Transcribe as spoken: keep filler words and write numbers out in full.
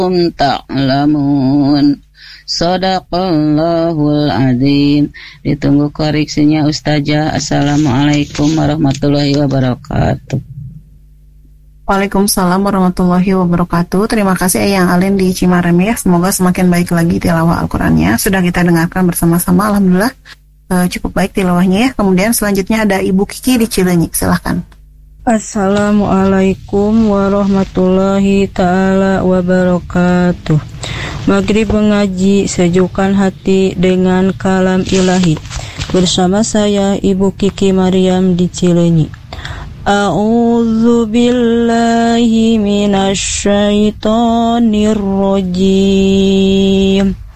ta'lamun. Shadaqallahul adzim. Ditunggu koreksinya Ustazah. Assalamualaikum warahmatullahi wabarakatuh. Waalaikumsalam warahmatullahi wabarakatuh. Terima kasih Eyang Alin di Cimarem ya. Semoga semakin baik lagi tilawah Al-Qur'annya. Sudah kita dengarkan bersama-sama, alhamdulillah e, cukup baik tilawahnya ya. Kemudian selanjutnya ada Ibu Kiki di Cileunyi. Silahkan. Assalamualaikum warahmatullahi ta'ala wabarakatuh. Maghrib mengaji, sejukkan hati dengan kalam ilahi. Bersama saya Ibu Kiki Maryam di Cileunyi. A'udzu billahi minasy syaithanir rajim.